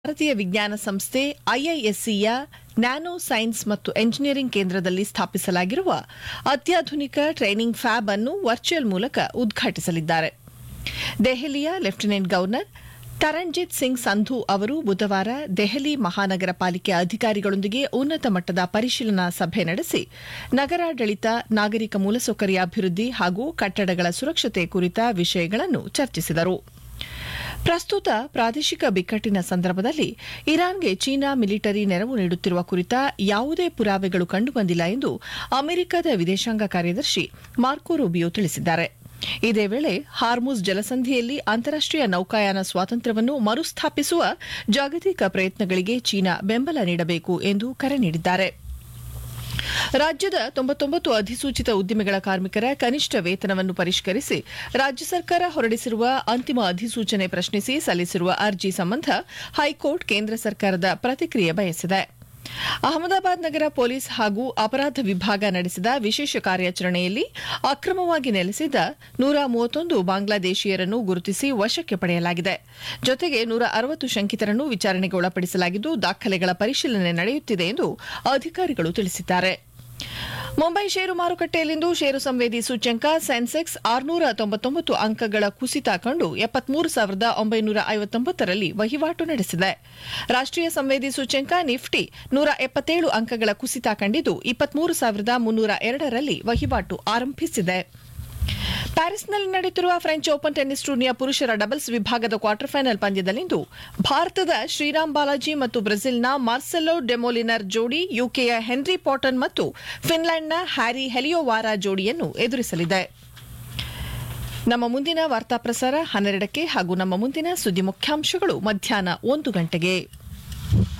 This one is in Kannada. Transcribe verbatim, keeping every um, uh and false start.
ಭಾರತೀಯ ವಿಜ್ಞಾನ ಸಂಸ್ಥೆ ಐಐಎಸ್ಸಿಯ ನ್ಯಾನೋ ಸೈನ್ಸ್ ಮತ್ತು ಎಂಜಿನಿಯರಿಂಗ್ ಕೇಂದ್ರದಲ್ಲಿ ಸ್ಥಾಪಿಸಲಾಗಿರುವ ಅತ್ಯಾಧುನಿಕ ಟ್ರೈನಿಂಗ್ ಫ್ಯಾಬ್ ಅನ್ನು ವರ್ಚುವಲ್ ಮೂಲಕ ಉದ್ಘಾಟಿಸಲಿದ್ದಾರೆ. ದೆಹಲಿಯ ಲೆಫ್ಟಿನೆಂಟ್ ಗವರ್ನರ್ ತರಣ್ಜಿತ್ ಸಿಂಗ್ ಸಂಧು ಅವರು ಬುಧವಾರ ದೆಹಲಿ ಮಹಾನಗರ ಪಾಲಿಕೆ ಅಧಿಕಾರಿಗಳೊಂದಿಗೆ ಉನ್ನತ ಮಟ್ಟದ ಪರಿಶೀಲನಾ ಸಭೆ ನಡೆಸಿ ನಗರಾಡಳಿತ, ನಾಗರಿಕ ಮೂಲಸೌಕರ್ಯ ಅಭಿವೃದ್ಧಿ ಹಾಗೂ ಕಟ್ಟಡಗಳ ಸುರಕ್ಷತೆ ಕುರಿತ ವಿಷಯಗಳನ್ನು ಚರ್ಚಿಸಿದರು. ಪ್ರಸ್ತುತ ಪ್ರಾದೇಶಿಕ ಬಿಕ್ಕಟ್ಟಿನ ಸಂದರ್ಭದಲ್ಲಿ ಇರಾನ್ಗೆ ಚೀನಾ ಮಿಲಿಟರಿ ನೆರವು ನೀಡುತ್ತಿರುವ ಕುರಿತ ಯಾವುದೇ ಪುರಾವೆಗಳು ಕಂಡುಬಂದಿಲ್ಲ ಎಂದು ಅಮೆರಿಕದ ವಿದೇಶಾಂಗ ಕಾರ್ಯದರ್ಶಿ ಮಾರ್ಕೊ ರೂಬಿಯೋ ತಿಳಿಸಿದ್ದಾರೆ. ಇದೇ ವೇಳೆ ಹಾರ್ಮುಜ್ ಜಲಸಂಧಿಯಲ್ಲಿ ಅಂತಾರಾಷ್ಟೀಯ ನೌಕಾಯಾನ ಸ್ವಾತಂತ್ರ್ಯವನ್ನು ಮರುಸ್ಥಾಪಿಸುವ ಜಾಗತಿಕ ಪ್ರಯತ್ನಗಳಿಗೆ ಚೀನಾ ಬೆಂಬಲ ನೀಡಬೇಕು ಎಂದು ಕರೆ ನೀಡಿದ್ದಾರೆ. ರಾಜ್ಯದ ತೊಂಬತ್ತೊಂಬತ್ತು ಅಧಿಸೂಚಿತ ಉದ್ದಿಮೆಗಳ ಕಾರ್ಮಿಕರ ಕನಿಷ್ಠ ವೇತನವನ್ನು ಪರಿಷ್ಕರಿಸಿ ರಾಜ್ಯ ಸರ್ಕಾರ ಹೊರಡಿಸಿರುವ ಅಂತಿಮ ಅಧಿಸೂಚನೆ ಪ್ರಶ್ನಿಸಿ ಸಲ್ಲಿಸಿರುವ ಅರ್ಜಿ ಸಂಬಂಧ ಹೈಕೋರ್ಟ್ ಕೇಂದ್ರ ಸರ್ಕಾರದ ಪ್ರತಿಕ್ರಿಯೆ ಬಯಸಿದೆ. ಅಹಮದಾಬಾದ್ ನಗರ ಪೊಲೀಸ್ ಹಾಗೂ ಅಪರಾಧ ವಿಭಾಗ ನಡೆಸಿದ ವಿಶೇಷ ಕಾರ್ಯಾಚರಣೆಯಲ್ಲಿ ಅಕ್ರಮವಾಗಿ ನೆಲೆಸಿದ್ದ ನೂರ ಮೂವತ್ತೊಂದು ಬಾಂಗ್ಲಾದೇಶಿಯರನ್ನು ಗುರುತಿಸಿ ವಶಕ್ಕೆ ಪಡೆಯಲಾಗಿದೆ. ಜೊತೆಗೆ ನೂರ ಅರವತ್ತು ಶಂಕಿತರನ್ನು ವಿಚಾರಣೆಗೆ ಒಳಪಡಿಸಲಾಗಿದ್ದು ದಾಖಲೆಗಳ ಪರಿಶೀಲನೆ ನಡೆಯುತ್ತಿದೆ ಎಂದು ಅಧಿಕಾರಿಗಳು ತಿಳಿಸಿದ್ದಾರೆ. ಮುಂಬೈ ಷೇರು ಮಾರುಕಟ್ಟೆಯಲ್ಲಿಂದು ಷೇರು ಸಂವೇದಿ ಸೂಚ್ಯಂಕ ಸೆನ್ಸೆಕ್ಸ್ ಆರುನೂರ ತೊಂಬತ್ತೊಂಬತ್ತು ಅಂಕಗಳ ಕುಸಿತ ಕಂಡು ಎಪ್ಪತ್ಮೂರು ಸಾವಿರದ ಒಂಬೈನೂರ ಐವತ್ತೊಂಬತ್ತರಲ್ಲಿ ವಹಿವಾಟು ನಡೆಸಿದೆ. ರಾಷ್ಟೀಯ ಸಂವೇದಿ ಸೂಚ್ಯಂಕ ನಿಫ್ಟಿ ನೂರ ಎಪ್ಪತ್ತೇಳು ಅಂಕಗಳ ಕುಸಿತ ಕಂಡಿದ್ದು ಇಪ್ಪತ್ಮೂರು ಸಾವಿರದ ಮುನ್ನೂರ ಎರಡರಲ್ಲಿ ವಹಿವಾಟು ಆರಂಭಿಸಿದೆ. ಪ್ಯಾರಿಸ್ನಲ್ಲಿ ನಡೆಯುತ್ತಿರುವ ಫ್ರೆಂಚ್ ಓಪನ್ ಟೆನ್ನಿಸ್ ಟೂರ್ನಿಯ ಪುರುಷರ ಡಬಲ್ಸ್ ವಿಭಾಗದ ಕ್ವಾರ್ಟರ್ ಫೈನಲ್ ಪಂದ್ಯದಲ್ಲಿಂದು ಭಾರತದ ಶ್ರೀರಾಮ್ ಬಾಲಾಜಿ ಮತ್ತು ಬ್ರೆಜಿಲ್ನ ಮಾರ್ಸೆಲೋ ಡೆಮೋಲಿನರ್ ಜೋಡಿ ಯುಕೆಯ ಹೆನ್ರಿ ಪಾಟನ್ ಮತ್ತು ಫಿನ್ಲೆಂಡ್ನ ಹ್ಯಾರಿ ಹೆಲಿಯೋವಾರಾ ಜೋಡಿಯನ್ನು ಎದುರಿಸಲಿದೆ. ನಮ್ಮ ಮುಂದಿನ ವಾರ್ತಾ ಪ್ರಸಾರ ಹನ್ನೆರಡಕ್ಕೆ ಹಾಗೂ ನಮ್ಮ ಮುಂದಿನ ಸುದ್ದಿ ಮುಖ್ಯಾಂಶಗಳು ಮಧ್ಯಾಹ್ನ ಒಂದು ಗಂಟೆಗೆ.